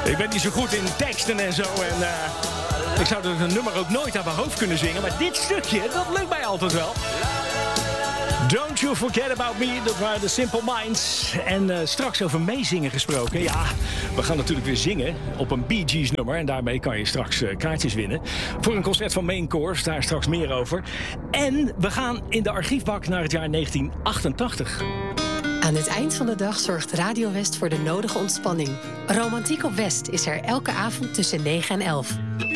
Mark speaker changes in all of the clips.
Speaker 1: Ik ben niet zo goed in teksten en zo. En ik zou het nummer ook nooit aan mijn hoofd kunnen zingen. Maar dit stukje, dat lukt mij altijd wel. Don't you forget about me, dat waren de Simple Minds. En straks over meezingen gesproken. Ja, we gaan natuurlijk weer zingen op een Bee Gees nummer. En daarmee kan je straks kaartjes winnen. Voor een concert van Main Course, daar straks meer over. En we gaan in de archiefbak naar het jaar 1988.
Speaker 2: Aan het eind van de dag zorgt Radio West voor de nodige ontspanning. Romantiek op West is er elke avond tussen 9 en 11.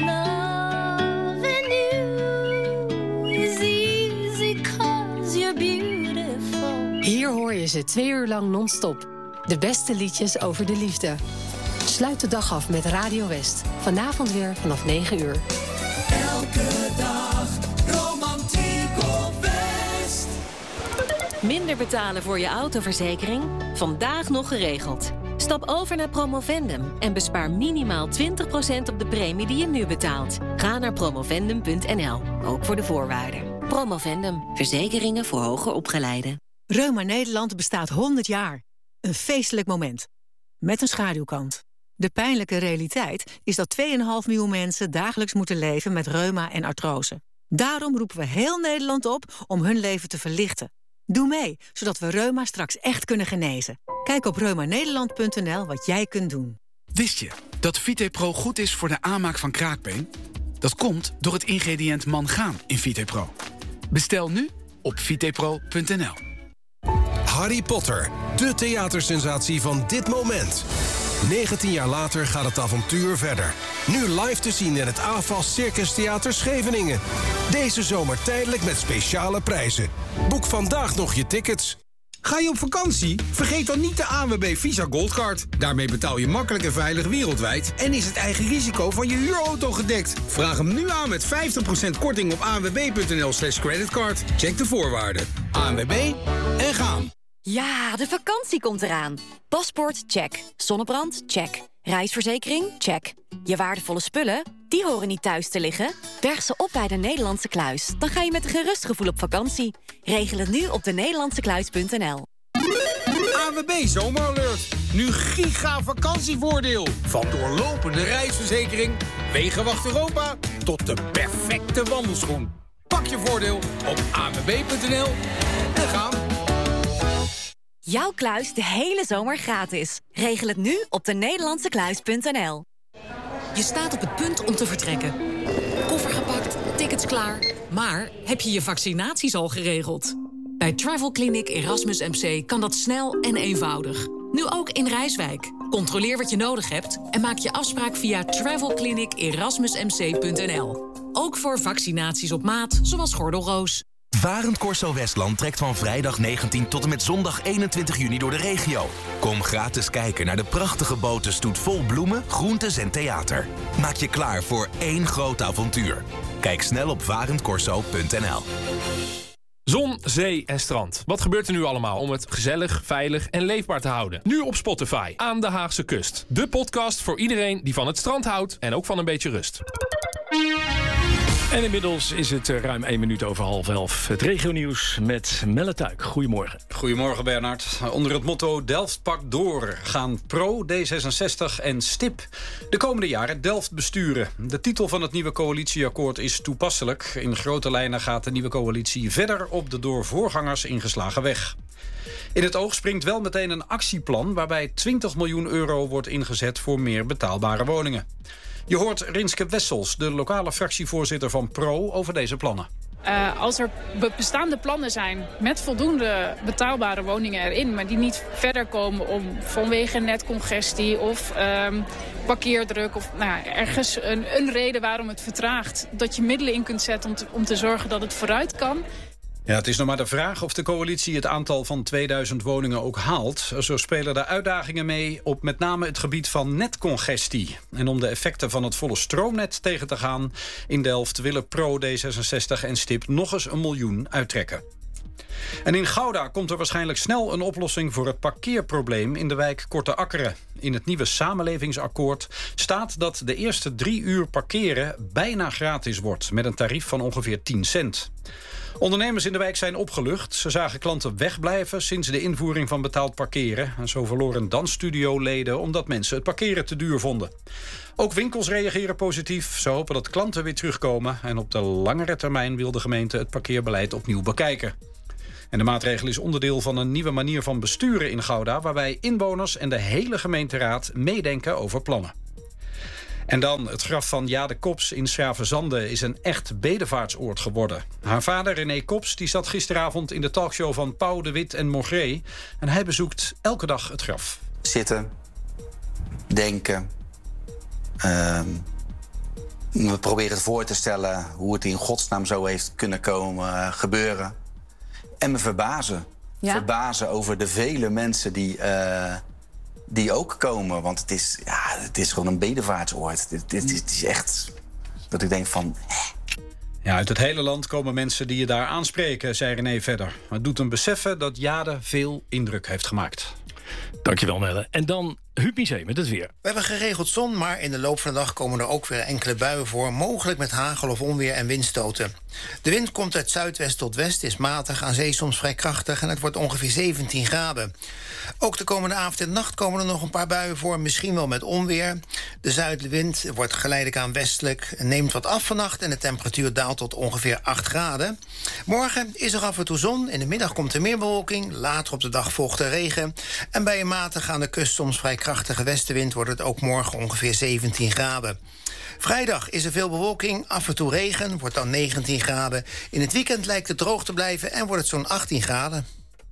Speaker 2: Hier hoor je ze 2 uur lang non-stop. De beste liedjes over de liefde. Sluit de dag af met Radio West. Vanavond weer vanaf 9 uur.
Speaker 3: Elke dag romantiek op West.
Speaker 4: Minder betalen voor je autoverzekering? Vandaag nog geregeld. Stap over naar Promovendum en bespaar minimaal 20% op de premie die je nu betaalt. Ga naar promovendum.nl, ook voor de voorwaarden. Promovendum, verzekeringen voor hoger opgeleiden.
Speaker 5: Reuma Nederland bestaat 100 jaar. Een feestelijk moment. Met een schaduwkant. De pijnlijke realiteit is dat 2,5 miljoen mensen dagelijks moeten leven met reuma en artrose. Daarom roepen we heel Nederland op om hun leven te verlichten. Doe mee, zodat we reuma straks echt kunnen genezen. Kijk op reumanederland.nl wat jij kunt doen.
Speaker 6: Wist je dat VitePro goed is voor de aanmaak van kraakbeen? Dat komt door het ingrediënt mangaan in VitePro. Bestel nu op vitepro.nl.
Speaker 7: Harry Potter, de theatersensatie van dit moment. 19 jaar later gaat het avontuur verder. Nu live te zien in het AFAS Circus Theater Scheveningen. Deze zomer tijdelijk met speciale prijzen. Boek vandaag nog je tickets.
Speaker 8: Ga je op vakantie? Vergeet dan niet de ANWB Visa Goldcard. Daarmee betaal je makkelijk en veilig wereldwijd... en is het eigen risico van je huurauto gedekt. Vraag hem nu aan met 50% korting op anwb.nl/creditcard. Check de voorwaarden. ANWB en gaan.
Speaker 9: Ja, de vakantie komt eraan. Paspoort, check. Zonnebrand, check. Reisverzekering, check. Je waardevolle spullen, die horen niet thuis te liggen. Berg ze op bij de Nederlandse Kluis. Dan ga je met een gerust gevoel op vakantie. Regel het nu op denederlandsekluis.nl.
Speaker 8: ANWB Zomeralert. Nu giga vakantievoordeel. Van doorlopende reisverzekering, Wegenwacht Europa... tot de perfecte wandelschoen. Pak je voordeel op anwb.nl en gaan.
Speaker 9: Jouw kluis de hele zomer gratis. Regel het nu op denederlandsekluis.nl.
Speaker 10: Je staat op het punt om te vertrekken. Koffer gepakt, tickets klaar. Maar heb je je vaccinaties al geregeld? Bij Travel Clinic Erasmus MC kan dat snel en eenvoudig. Nu ook in Rijswijk. Controleer wat je nodig hebt en maak je afspraak via travelclinicerasmusmc.nl. Ook voor vaccinaties op maat, zoals gordelroos.
Speaker 11: Varend Corso Westland trekt van vrijdag 19 tot en met zondag 21 juni door de regio. Kom gratis kijken naar de prachtige botenstoet vol bloemen, groentes en theater. Maak je klaar voor één groot avontuur. Kijk snel op varendcorso.nl.
Speaker 12: Zon, zee en strand. Wat gebeurt er nu allemaal om het gezellig, veilig en leefbaar te houden? Nu op Spotify, Aan de Haagse Kust. De podcast voor iedereen die van het strand houdt en ook van een beetje rust.
Speaker 1: En inmiddels is het ruim 1 minuut over 10:30. Het regionieuws met Melle Tuik. Goedemorgen.
Speaker 13: Goedemorgen Bernard. Onder het motto Delft pakt door gaan Pro, D66 en STIP de komende jaren Delft besturen. De titel van het nieuwe coalitieakkoord is toepasselijk. In grote lijnen gaat de nieuwe coalitie verder op de door voorgangers ingeslagen weg. In het oog springt wel meteen een actieplan waarbij 20 miljoen euro wordt ingezet voor meer betaalbare woningen. Je hoort Rinske Wessels, de lokale fractievoorzitter van Pro, over deze plannen.
Speaker 14: Als er bestaande plannen zijn met voldoende betaalbare woningen erin, maar die niet verder komen vanwege netcongestie of parkeerdruk of ergens een reden waarom het vertraagt, dat je middelen in kunt zetten om te zorgen dat het vooruit kan.
Speaker 13: Ja, het is nog maar de vraag of de coalitie het aantal van 2000 woningen ook haalt. Zo spelen er uitdagingen mee op met name het gebied van netcongestie. En om de effecten van het volle stroomnet tegen te gaan in Delft willen Pro, D66 en STIP nog eens 1 miljoen uittrekken. En in Gouda komt er waarschijnlijk snel een oplossing voor het parkeerprobleem in de wijk Korte Akkeren. In het nieuwe samenlevingsakkoord staat dat de eerste 3 uur parkeren bijna gratis wordt, met een tarief van ongeveer 10 cent. Ondernemers in de wijk zijn opgelucht. Ze zagen klanten wegblijven sinds de invoering van betaald parkeren. En zo verloren dansstudioleden omdat mensen het parkeren te duur vonden. Ook winkels reageren positief. Ze hopen dat klanten weer terugkomen. En op de langere termijn wil de gemeente het parkeerbeleid opnieuw bekijken. En de maatregel is onderdeel van een nieuwe manier van besturen in Gouda, waarbij inwoners en de hele gemeenteraad meedenken over plannen. En dan, het graf van Jade Kops in 's-Gravenzande is een echt bedevaartsoord geworden. Haar vader, René Kops, die zat gisteravond in de talkshow van Pauw de Wit en Mogré. En hij bezoekt elke dag het graf.
Speaker 15: Zitten, denken. We proberen het voor te stellen hoe het in godsnaam zo heeft kunnen gebeuren. En me verbazen. Ja? Verbazen over de vele mensen die ook komen. Want het is gewoon een bedevaartsoord. Het is echt dat ik denk van...
Speaker 13: Ja, uit het hele land komen mensen die je daar aanspreken, zei René verder. Het doet hem beseffen dat Jade veel indruk heeft gemaakt.
Speaker 1: Dankjewel, Melle. En dan Huub Miezee met het weer.
Speaker 16: We hebben geregeld zon, maar in de loop van de dag komen er ook weer enkele buien voor. Mogelijk met hagel of onweer en windstoten. De wind komt uit zuidwest tot west, is matig, aan zee soms vrij krachtig en het wordt ongeveer 17 graden. Ook de komende avond en nacht komen er nog een paar buien voor, misschien wel met onweer. De zuidwind wordt geleidelijk aan westelijk, neemt wat af vannacht en de temperatuur daalt tot ongeveer 8 graden. Morgen is er af en toe zon, in de middag komt er meer bewolking, later op de dag volgt er regen. En bij een matig aan de kust soms vrij krachtige westenwind wordt het ook morgen ongeveer 17 graden. Vrijdag is er veel bewolking, af en toe regen, wordt dan 19 graden. In het weekend lijkt het droog te blijven en wordt het zo'n 18 graden.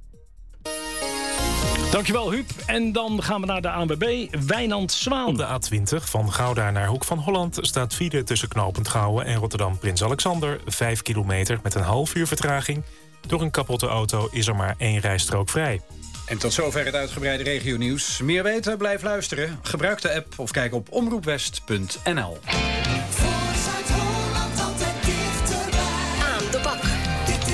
Speaker 1: Dankjewel, Huub. En dan gaan we naar de ANWB. Wijnand Zwaan.
Speaker 17: Op de A20 van Gouda naar Hoek van Holland staat file tussen knooppunt Gouwen en Rotterdam-Prins Alexander. 5 kilometer met een half uur vertraging. Door een kapotte auto is er maar 1 rijstrook vrij.
Speaker 13: En tot zover het uitgebreide regionieuws. Meer weten? Blijf luisteren. Gebruik de app of kijk op omroepwest.nl.